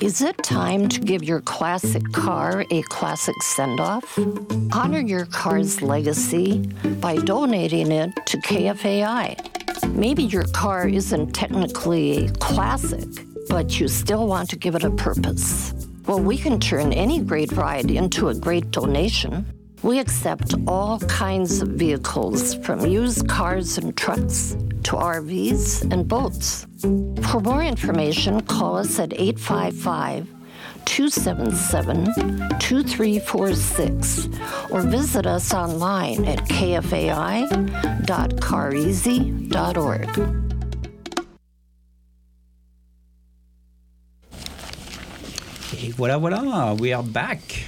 Is it time to give your classic car a classic send-off? Honor your car's legacy by donating it to KFAI. Maybe your car isn't technically a classic, but you still want to give it a purpose. Well, we can turn any great ride into a great donation. We accept all kinds of vehicles, from used cars and trucks to RVs and boats. For more information, call us at 855-277-2346 or visit us online at kfai.careasy.org. Et voilà, we are back.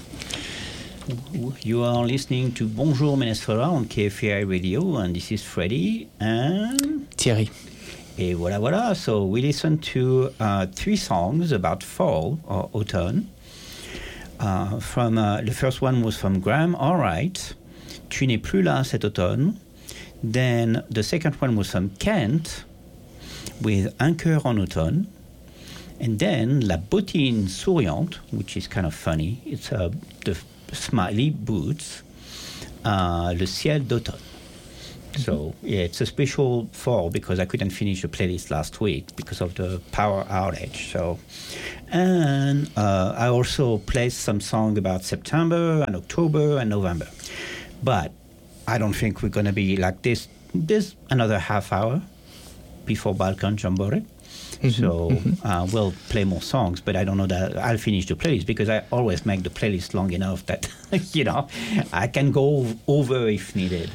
You are listening to Bonjour Minnesota on KFAI Radio, and this is Freddie and Thierry. Et voilà. So we listened to 3 songs about fall or autumn. From the first one was from Graham Allwright, Tu n'es plus là cet automne. Then the second one was from Kent with Un cœur en automne. And then La Bottine Souriante, which is kind of funny. It's the Smiley Boots, Le Ciel d'automne. So, yeah, it's a special fall because I couldn't finish the playlist last week because of the power outage. So, and I also played some songs about September and October and November. But I don't think we're going to be like this. There's another half hour before Balkan Jamboree. So we'll play more songs, but I don't know that I'll finish the playlist because I always make the playlist long enough that, I can go over if needed.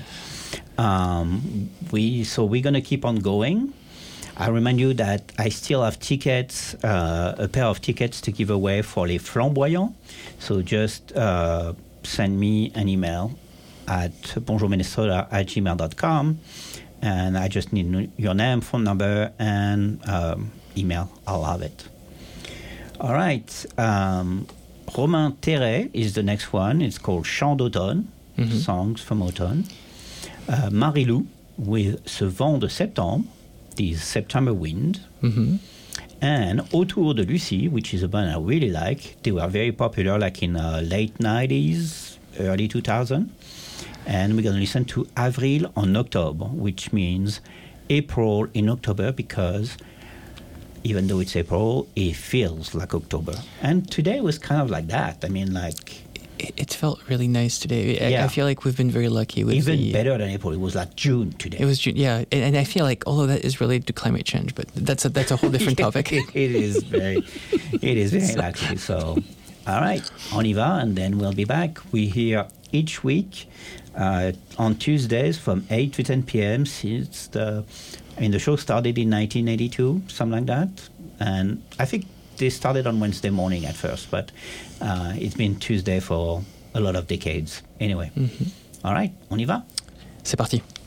We're going to keep on going. I remind you that I still have tickets, a pair of tickets to give away for Les Flamboyants. So just send me an email at bonjourminnesota@gmail.com. And I just need your name, phone number, and email. I'll have it. All right. Romain Terret is the next one. It's called Chants d'automne, Songs from Autumn. Marie-Lou with Ce vent de septembre, the September wind. And Autour de Lucie, which is a band I really like. They were very popular like in late 90s, early 2000. And we're going to listen to Avril en Octobre, which means April in October, because even though it's April, it feels like October. And today was kind of like that. I mean, like... It felt really nice today. Yeah. I feel like we've been very lucky with even better than April. It was like June today. It was June, yeah. And I feel like, although that is related to climate change, but that's a whole different topic. It is very likely. So, all right, on y va, and then we'll be back. We're here each week on Tuesdays from 8 to 10 p.m. since the show started in 1982, something like that. And I think they started on Wednesday morning at first, but it's been Tuesday for a lot of decades. Anyway, all right, on y va. C'est parti.